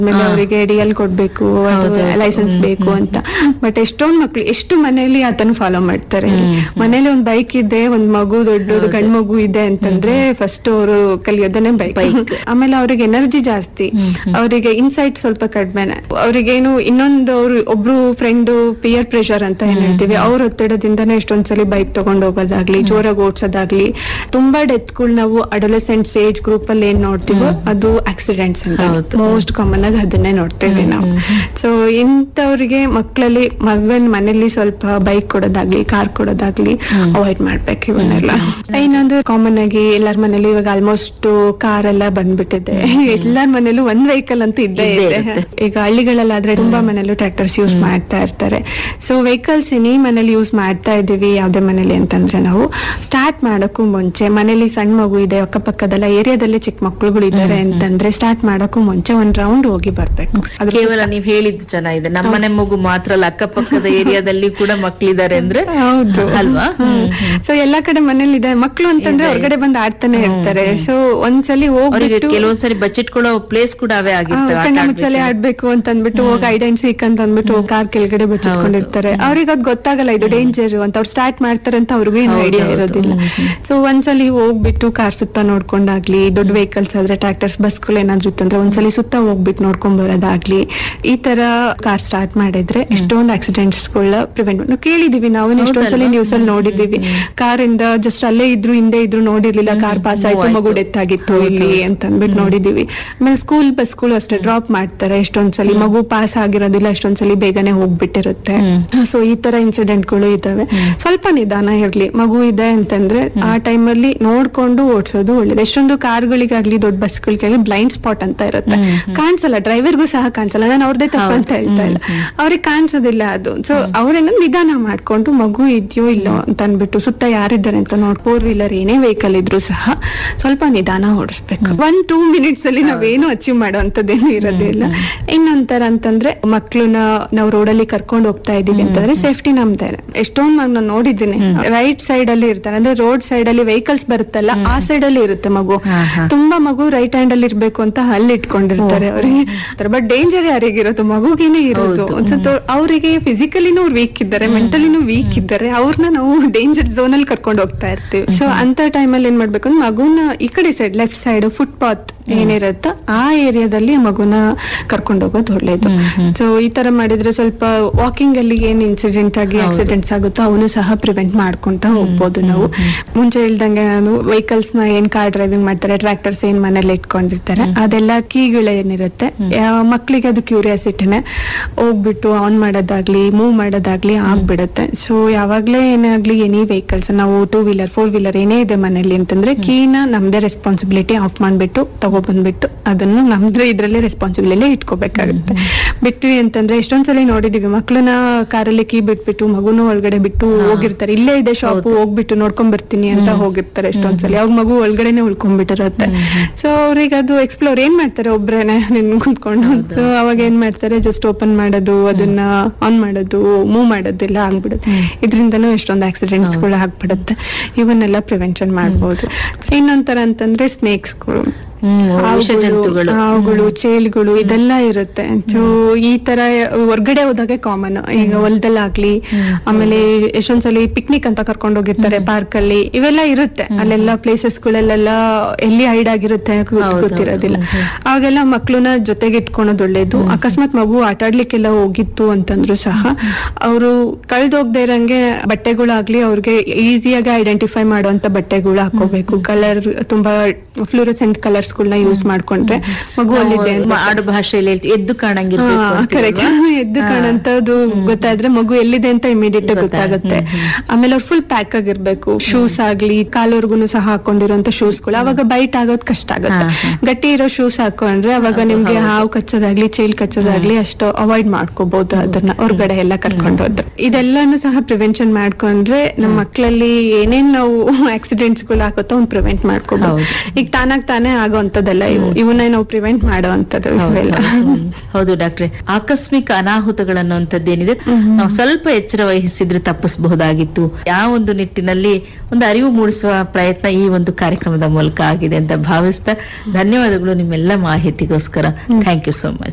ಆಮೇಲೆ ಅವರಿಗೆ ಡಿಎಲ್ ಕೊಡ್ಬೇಕು, ಲೈಸೆನ್ಸ್ ಬೇಕು ಅಂತ. ಬಟ್ ಎಷ್ಟೊಂದ್ ಮಕ್ಳು ಎಷ್ಟು ಮನೇಲಿ ಅದನ್ನ ಫಾಲೋ ಮಾಡ್ತಾರೆ. ಮನೇಲಿ ಒಂದ್ ಬೈಕ್ ಇದೆ, ಒಂದ್ ಮಗು ದೊಡ್ಡ ಗಂಡ್ ಮಗು ಇದೆ ಅಂತಂದ್ರೆ ಫಸ್ಟ್ ಅವರು ಕಲಿಯೋದನ್ನೇ ಬೈಕ್. ಆಮೇಲೆ ಅವ್ರಿಗೆ ಎನರ್ಜಿ ಜಾಸ್ತಿ, ಅವರಿಗೆ ಇನ್ಸೈಟ್ ಸ್ವಲ್ಪ ಕಡಿಮೆ. ಅವ್ರಿಗೇನು ಇನ್ನೊಂದು ಅವ್ರು ಒಬ್ರು ಫ್ರೆಂಡ್ ಪಿಯರ್ ಪ್ರೆಷರ್ ಅಂತ ಏನ್ ಹೇಳ್ತೀವಿ, ಅವ್ರ ಒತ್ತಡದಿಂದಾನೇ ಎಷ್ಟೊಂದ್ಸಲಿ ಬೈಕ್ ತಗೊಂಡ್ ಹೋಗೋದಾಗ್ಲಿ, ಜೋರಾಗಿ ಓಡ್ಸೋದಾಗ್ಲಿ. ತುಂಬಾ ಡೆತ್ಗಳು ನಾವು ಅಡೋಲೆಸೆಂಟ್ಸ್ ಏಜ್ ಗ್ರೂಪ್ ಅಲ್ಲಿ ಏನ್ ನೋಡ್ತೀವೋ ಅದು ಆಕ್ಸಿಡೆಂಟ್ಸ್ ಅಂತ ಮೋಸ್ಟ್ ಕಾಮನ್ ಆಗಿ ಅದನ್ನೇ ನೋಡ್ತೇವೆ ನಾವು. ಸೊ ಇಂಥವ್ರಿಗೆ ಮಕ್ಕಳಲ್ಲಿ ಮನೇಲಿ ಸ್ವಲ್ಪ ಬೈಕ್ ಕೊಡೋದಾಗ್ಲಿ, ಕಾರ್ ಕೊಡೋದಾಗ್ಲಿ ಅವಾಯ್ಡ್ ಮಾಡ್ಬೇಕು ಇವನ್ನೆಲ್ಲ. ಇನ್ನೊಂದು ಕಾಮನ್ ಆಗಿ ಎಲ್ಲಾರ ಮನೇಲಿ ಇವಾಗ ಆಲ್ಮೋಸ್ಟ್ ಕಾರ್ ಎಲ್ಲ ಬಂದ್ಬಿಟ್ಟಿದೆ. ಎಲ್ಲಾರ ಮನೇಲೂ ಒಂದ್ ವೆಹಿಕಲ್ ಅಂತ ಇದ್ದೇ ಇದೆ. ಈಗ ಹಳ್ಳಿಗಳಲ್ಲಾದ್ರೆ ತುಂಬಾ ಮನೇಲೂ ಟ್ರ್ಯಾಕ್ಟರ್ಸ್ ಯೂಸ್ ಮಾಡ್ತಾ ಇರ್ತಾರೆ. ಸೊ ವೆಹಿಕಲ್ಸ್ ಈ ಮನೇಲಿ ಯೂಸ್ ಮಾಡ್ತಾ ಇದೀವಿ ಯಾವ್ದೇ ಮನೇಲಿ ಅಂತಂದ್ರೆ ನಾವು ಸ್ಟಾರ್ಟ್ ಮಾಡಕ್ಕೂ ಮುಂಚೆ, ಮನೇಲಿ ಸಣ್ಣ ಮಗು ಇದೆ, ಅಕ್ಕಪಕ್ಕದಲ್ಲ ಏರಿಯಾದಲ್ಲಿ ಚಿಕ್ಕ ಮಕ್ಳುಗಳು ಇದಾರೆ ಅಂತಂದ್ರೆ ಸ್ಟಾರ್ಟ್ ಮಾಡಕ್ಕೂ ಮುಂಚೆ ಒಂದ್ ರೌಂಡ್ ಹೋಗಿ ಬರ್ಬೇಕು. ಕೇವಲ ನೀವ್ ಹೇಳಿದ್ದು ಚೆನ್ನಾಗಿದೆ, ನಮ್ಮನೆ ಮಗು ಮಾತ್ರ ಅಲ್ಲ, ಅಕ್ಕಪಕ್ಕದ ಏರಿಯಾದಲ್ಲಿ ಕೂಡ ಮಕ್ಳಿದ್ದಾರೆ ಅಂದ್ರೆ ಹೌದು ಅಲ್ವಾ. ಸೊ ಎಲ್ಲಾ ಕಡೆ ಮನೇಲಿ ಇದೆ ಮಕ್ಳು ಅಂತಂದ್ರೆ ಹೊರಗಡೆ ಬಂದು ಆಡ್ತಾನೆ ಇರ್ತಾರೆ. ಸೊ ಒಂದ್ಸಲಿ ಹೋಗಿ ಕೆಲವೊಂದ್ಸಲಿ ಬಚ್ಚಿಟ್ಕೊಳ್ಳೋ ಪ್ಲೇಸ್ ಕೂಡ ಅವೇ ಆಗಿರ್ತವೆ. ಮುಚ್ಚಲೆ ಆಡ್ಬೇಕು ಅಂತ ಅಂದ್ಬಿಟ್ಟು ಹೋಗಿ ಐಡ್ ಅಂಡ್ ಸೀಕ್ ಅಂತ ಅಂದ್ಬಿಟ್ಟು ಕಾರ್ ಕೆಳಗಡೆ ಬಚ್ಚಿಟ್ಕೊಂಡಿರ್ತಾರೆ. ಅವ್ರಿಗೆ ಅದ್ ಗೊತ್ತಾಗಲ್ಲ ಇದು ಡೇಂಜರ್ ಅಂತ. ಅವ್ರು ಸ್ಟಾರ್ಟ್ ಮಾಡ್ತಾರೆ ಅಂತ ಅವ್ರಿಗೂ ಏನು ಐಡಿಯಾ ಇರೋದಿಲ್ಲ. ಸೊ ಒಂದ್ಸಲಿ ಹೋಗ್ಬಿಟ್ಟು ಕಾರ್ ಸುತ್ತ ನೋಡ್ಕೊಂಡಾಗ್ಲಿ, ದೊಡ್ಡ ವೆಹಿಕಲ್ಸ್ ಆದ್ರೆ ಟ್ರಾಕ್ಟರ್ಸ್ ಬಸ್ಗಳು ಏನಾದ್ರು ಇತ್ತಂದ್ರೆ ಒಂದ್ಸಲಿ ಸುತ್ತ ಹೋಗ್ಬಿಟ್ಟು ನೋಡ್ಕೊಂಡ್ ಬರೋದಾಗ್ಲಿ, ಈ ತರ ಕಾರ್ ಸ್ಟಾರ್ಟ್ ಮಾಡಿದ್ರೆ ಎಷ್ಟೊಂದು ಆಕ್ಸಿಡೆಂಟ್ಸ್ ಗಳ ಪ್ರಿವೆಂಟ್ ನಾವು ಕೇಳಿದೀವಿ. ನಾವು ಎಷ್ಟೊಂದ್ಸಲಿ ನ್ಯೂಸ್ ಅಲ್ಲಿ ನೋಡಿದೀವಿ, ಕಾರ್ ಇಂದ ಜಸ್ಟ್ ಅಲ್ಲೇ ಇದ್ರು ಹಿಂದೆ ಇದ್ರು ನೋಡಿರ್ಲಿಲ್ಲ, ಕಾರ್ ಪಾಸ್ ಆಯ್ತು, ಮಗು ಡೆತ್ ಆಗಿತ್ತು ಇಲ್ಲಿ ಅಂತ ಅಂದ್ಬಿಟ್ಟು ನೋಡಿದೀವಿ. ಆಮೇಲೆ ಸ್ಕೂಲ್ ಬಸ್ಗಳು ಅಷ್ಟೇ ಡ್ರಾಪ್ ಮಾಡ್ತಾರೆ ಎಷ್ಟೊಂದ್ಸಲಿ, ಮಗು ಪಾಸ್ ಆಗಿರೋದಿಲ್ಲ, ಎಷ್ಟೊಂದ್ಸಲಿ ಬೇಗನೆ ಹೋಗ್ಬಿಟ್ಟಿರುತ್ತೆ. ಸೊ ಈ ತರ ಇನ್ಸಿಡೆಂಟ್ ಗಳು ಇದಾವೆ. ಸ್ವಲ್ಪ ನಿಧಾನ ಇರ್ಲಿ, ಮಗು ಇದೆ ಅಂತಂದ್ರೆ ಆ ಟೈಮ್ ಅಲ್ಲಿ ನೋಡ್ಕೊಂಡು ಓಡಿಸೋದು ಒಳ್ಳೇದು. ಎಷ್ಟೊಂದು ಕಾರ್ಗಳಿಗಾಗ್ಲಿ ದೊಡ್ಡ ಬಸ್ಗಳಿಗಾಗ್ಲಿ ಬ್ಲೈಂಡ್ ಸ್ಪಾಟ್ ಅಂತ ಇರುತ್ತೆ, ಕಾಣಿಸಲ್ಲ, ಡ್ರೈವರ್ಗೂ ಸಹ ಕಾಣಿಸಲ್ಲ. ನಾನು ಅವ್ರದೇ ತಪ್ಪು ಅಂತ ಹೇಳ್ತಾ ಇಲ್ಲ, ಅವ್ರಿಗೆ ಕಾಣಿಸೋದಿಲ್ಲ ಅದು. ಸೊ ಅವ್ರೇನ ನಿಧಾನ ಮಾಡ್ಕೊಂಡು ಮಗು ಇದೆಯೋ ಇಲ್ಲೋ ಅಂತ ಅನ್ಬಿಟ್ಟು ಸುತ್ತ ಯಾರಿದ್ದಾರೆ ಅಂತ ನೋಡಿ, 4 ವೀಲರ್ ಏನೇ ವೆಹಿಕಲ್ ಇದ್ರು ಸಹ ಸ್ವಲ್ಪ ನಿಧಾನ ಓಡಿಸ್ಬೇಕು. 1-2 ಮಿನಿಟ್ಸ್ ಅಲ್ಲಿ ನಾವೇನು ಅಚೀವ್ ಮಾಡೋಂಥದ್ದೇನು ಇರೋದಿಲ್ಲ. ಇನ್ನೊಂಥರ ಅಂತಂದ್ರೆ ಮಕ್ಳನ್ನ ನಾವು ರೋಡಲ್ಲಿ ಕರ್ಕೊಂಡು ಹೋಗ್ತಾ ಇದೀವಿ ಅಂತಂದ್ರೆ ಸೇಫ್ಟಿ ನಮ್ದೇ. ಎಷ್ಟೊಂದ್ ನಾನು ನೋಡಿದ್ದೀನಿ, ರೈಟ್ ಸೈಡ್ ಅಲ್ಲಿ ಇರ್ತಾರೆ, ಅಂದ್ರೆ ರೋಡ್ ಸೈಡ್ ಅಲ್ಲಿ ವೆಹಿಕಲ್ಸ್ ಬರುತ್ತಲ್ಲ ಆ ಸೈಡ್ ಅಲ್ಲಿ ಇರುತ್ತೆ ಮಗು. ತುಂಬಾ ಮಗು ರೈಟ್ ಹ್ಯಾಂಡ್ ಅಲ್ಲಿ ಇರ್ಬೇಕು ಅಂತ ಅಲ್ಲಿ ಇಟ್ಕೊಂಡಿರ್ತಾರೆ ಅವ್ರಿಗೆ. ಬಟ್ ಡೇಂಜರ್ ಯಾರಿಗಿರೋದು ಮಗುಗೇನೆ ಇರೋದು. ಅವರಿಗೆ ಫಿಸಿಕಲಿನೂ ವೀಕ್ ಇದ್ದಾರೆ, ಮೆಂಟಲಿನೂ ವೀಕ್ ಇದ್ದಾರೆ, ಅವ್ರನ್ನ ನಾವು ಡೇಂಜರ್ ಝೋನ್ ಅಲ್ಲಿ ಕರ್ಕೊಂಡು ಹೋಗ್ತಾ ಇರ್ತೀವಿ. ಸೊ ಅಂತ ಟೈಮಲ್ಲಿ ಏನ್ ಮಾಡ್ಬೇಕು ಅಂದ್ರೆ ಮಗುನ ಈ ಕಡೆ ಸೈಡ್ ಲೆಫ್ಟ್ ಸೈಡ್ ಫುಟ್ಪಾತ್ ಏನಿರುತ್ತೋ ಆ ಏರಿಯಾದಲ್ಲಿ ಮಗುನ ಕರ್ಕೊಂಡು ಹೋಗೋದು ಒಳ್ಳೇದು. ಸೊ ಈ ತರ ಮಾಡಿದ್ರೆ ಸ್ವಲ್ಪ ವಾಕಿಂಗ್ ಅಲ್ಲಿ ಏನ್ ಇನ್ಸಿಡೆಂಟ್ ಆಗಿ ಆಕ್ಸಿಡೆಂಟ್ಸ್ ಆಗುತ್ತೋ ಅವನು ಸಹ ಪ್ರಿವೆಂಟ್ ಮಾಡ್ಕೊಂತ ಹೋಗ್ಬೋದು ನಾವು. ಮುಂಚೆ ಹೇಳ್ದಂಗೆ ನಾನು ವೆಹಿಕಲ್ಸ್ ನ ಏನ್ ಕಾರ್ ಡ್ರೈವಿಂಗ್ ಮಾಡ್ತಾರೆ, ಟ್ರಾಕ್ಟರ್ಸ್ ಏನ್ ಮನೇಲಿ ಇಟ್ಕೊಂಡಿರ್ತಾರೆ, ಅದೆಲ್ಲ ಕೀಗಳು ಏನಿರುತ್ತೆ ಮಕ್ಳಿಗೆ ಅದು ಕ್ಯೂರಿಯಾಸಿಟಿನೇ, ಹೋಗ್ಬಿಟ್ಟು ಆನ್ ಮಾಡೋದಾಗ್ಲಿ ಮೂವ್ ಮಾಡೋದಾಗ್ಲಿ ಆಗ್ಬಿಡುತ್ತೆ. ಸೊ ಯಾವಾಗ್ಲೇ ಏನಾಗ್ಲಿ ಎನಿ ವೆಹಿಕಲ್ಸ್ ನಾವು 2 ವೀಲರ್ 4 ವೀಲರ್ ಏನೇ ಇದೆ ಮನೇಲಿ ಅಂತಂದ್ರೆ ಕೀನ ನಮ್ದೇ ರೆಸ್ಪಾನ್ಸಿಬಿಲಿಟಿ ಆಫ್ ಮಾಡ್ಬಿಟ್ಟು ತಗೊಬಂದ್ಬಿಟ್ಟು ಅದನ್ನು ನಮ್ದ್ರೆ ಇದ್ರಲ್ಲೇ ರೆಸ್ಪಾನ್ಸಿಬಿಲಿಟಿ ಇಟ್ಕೋಬೇಕಾಗುತ್ತೆ. ಬಿಟ್ವಿ ಅಂತಂದ್ರೆ ಎಷ್ಟೊಂದ್ಸಲಿ ನೋಡಿದೀವಿ ಮಕ್ಳನ್ನ ಕಾರಲ್ಲಿ ಕೀ ಬಿಟ್ಬಿಟ್ಟು ಮಗುನು ಒಳಗಡೆ ಬಿಟ್ಟು ಹೋಗಿರ್ತಾರೆ. ಇಲ್ಲೇ ಇದೆ ಶಾಪ್, ಹೋಗ್ಬಿಟ್ಟು ನೋಡ್ಕೊಂಡ್ ಬರ್ತೀನಿ ಅಂತ ಹೋಗಿರ್ತಾರೆ ಎಷ್ಟೊಂದ್ಸಲಿ. ಅವಾಗ ಮಗು ಒಳಗಡೆನೆ ಉಳ್ಕೊಂಡ್ಬಿಟ್ಟಿರುತ್ತೆ. ಸೊ ಅವ್ರಿಗೆ ಅದು ಎಕ್ಸ್ಪ್ಲೋರ್ ಏನ್ ಮಾಡ್ತಾರೆ ಒಬ್ರೇನೆ ಕುಂತ್ಕೊಂಡು. ಸೊ ಅವಾಗ ಏನ್ ಮಾಡ್ತಾರೆ, ಜಸ್ಟ್ ಓಪನ್ ಮಾಡೋದು, ಅದನ್ನ ಆನ್ ಮಾಡೋದು, ಮೂವ್ ಮಾಡೋದೆಲ್ಲ ಆಗ್ಬಿಡುತ್ತೆ. ಇದರಿಂದನೂ ಎಷ್ಟೊಂದು ಆಕ್ಸಿಡೆಂಟ್ಸ್ ಗಳು ಆಗ್ಬಿಡುತ್ತೆ. ಇವನ್ನೆಲ್ಲ ಪ್ರಿವೆನ್ಷನ್ ಮಾಡ್ಬೋದು. ಇನ್ನೊಂಥರ ಅಂತಂದ್ರೆ ಸ್ನೇಕ್ಸ್ಗಳು, ಹಾವುಗಳು, ಚೇಳುಗಳು ಇದೆಲ್ಲ ಇರುತ್ತೆ. ಸೊ ಈ ತರ ಹೊರ್ಗಡೆ ಹೋದಾಗೆ ಕಾಮನ್. ಈಗ ಹೊಲದಲ್ಲಾಗ್ಲಿ, ಆಮೇಲೆ ಎಷ್ಟೊಂದ್ಸಲಿ ಪಿಕ್ನಿಕ್ ಅಂತ ಕರ್ಕೊಂಡು ಹೋಗಿರ್ತಾರೆ ಪಾರ್ಕ್ ಅಲ್ಲಿ, ಇವೆಲ್ಲ ಇರುತ್ತೆ. ಅಲ್ಲೆಲ್ಲ ಪ್ಲೇಸಸ್ ಗಳೆಲ್ಲ ಎಲ್ಲಿ ಹೈಡ್ ಆಗಿರುತ್ತೆ ಗೊತ್ತಿರೋದಿಲ್ಲ. ಆಗೆಲ್ಲ ಮಕ್ಳನ್ನ ಜೊತೆಗೆ ಇಟ್ಕೊಳೋದು ಒಳ್ಳೇದು. ಅಕಸ್ಮಾತ್ ಮಗು ಆಟ ಆಡ್ಲಿಕ್ಕೆಲ್ಲ ಹೋಗಿತ್ತು ಅಂತಂದ್ರು ಸಹ ಅವರು ಕಳ್ದೋಗ್ದೇ ಇರಂಗೆ ಬಟ್ಟೆಗಳಾಗ್ಲಿ ಅವ್ರಿಗೆ ಈಸಿಯಾಗಿ ಐಡೆಂಟಿಫೈ ಮಾಡುವಂತ ಬಟ್ಟೆಗಳು ಹಾಕೋಬೇಕು. ಕಲರ್ ತುಂಬಾ ಫ್ಲೂರೆಸೆಂಟ್ ಕಲರ್ಸ್ ಗಳನ್ನ ಯೂಸ್ ಮಾಡ್ಕೊಂಡ್ರೆ ಮಗು ಅಲ್ಲಿದೆ ಆಡು ಭಾಷೆಯಲ್ಲಿ ಎದ್ದು ಕರೆಕ್ಟ್, ಎದ್ದು ಕಾಣಂತದ್ದು ಗೊತ್ತಾದ್ರೆ ಮಗು ಎಲ್ಲಿದೆ ಅಂತ ಇಮಿಡಿಯೇಟ್ ಗೊತ್ತಾಗುತ್ತೆ. ಆಮೇಲೆ ಅವ್ರು ಫುಲ್ ಪ್ಯಾಕ್ ಆಗಿರ್ಬೇಕು. ಶೂಸ್ ಆಗ್ಲಿ, ಕಾಲವರ್ಗುನು ಸಹ ಹಾಕೊಂಡಿರುವಂತ ಶೂಸ್ ಗಳು, ಅವಾಗ ಬೈಟ್ ಆಗೋದ್ ಕಷ್ಟ ಆಗುತ್ತೆ. ಗಟ್ಟಿ ಇರೋ ಶೂಸ್ ಹಾಕೊಂಡ್ರೆ ಅವಾಗ ನಿಮ್ಗೆ ಹಾವು ಕಚ್ಚೋದಾಗ್ಲಿ ಚೇಲ್ ಕಚ್ಚೋದಾಗ್ಲಿ ಅಷ್ಟು ಅವಾಯ್ಡ್ ಮಾಡ್ಕೋಬಹುದು. ಅದನ್ನ ಹೊರಗಡೆ ಎಲ್ಲ ಕರ್ಕೊಂಡು ಹೋದ್ರೆ ಇದೆಲ್ಲಾನು ಸಹ ಪ್ರಿವೆನ್ಷನ್ ಮಾಡ್ಕೊಂಡ್ರೆ ನಮ್ಮ ಮಕ್ಕಳಲ್ಲಿ ಏನೇನ್ ನಾವು ಆಕ್ಸಿಡೆಂಟ್ಸ್ ಗಳು ಆಗುತ್ತೋ ಅವ್ನು ಪ್ರಿವೆಂಟ್ ಮಾಡ್ಕೋಬಹುದು. ಈಗ ತಾನಾಗ್ ತಾನೇ ಆಗೋಂಥದ್ದೆಲ್ಲ ಇವನ್ನೇ ನಾವು ಪ್ರಿವೆಂಟ್ ಮಾಡೋವಂಥದ್ದು ಇವೆಲ್ಲ. ಹೌದು ಡಾಕ್ಟ್ರೆ, ಆಕಸ್ಮಿಕ ಅನಾಹುತಗಳನ್ನುವಂಥದ್ದೇನಿದೆ ನಾವು ಸ್ವಲ್ಪ ಎಚ್ಚರ ವಹಿಸಿದ್ರೆ ತಪ್ಪಿಸಬಹುದಾಗಿತ್ತು. ಯಾವ ಒಂದು ನಿಟ್ಟಿನಲ್ಲಿ ಒಂದು ಅರಿವು ಮೂಡಿಸುವ ಪ್ರಯತ್ನ ಈ ಒಂದು ಕಾರ್ಯಕ್ರಮದ ಮೂಲಕ ಆಗಿದೆ ಅಂತ ಭಾವಿಸ್ತಾ ಧನ್ಯವಾದಗಳು ನಿಮ್ಮೆಲ್ಲ ಮಾಹಿತಿಗೋಸ್ಕರ. Thank you so much.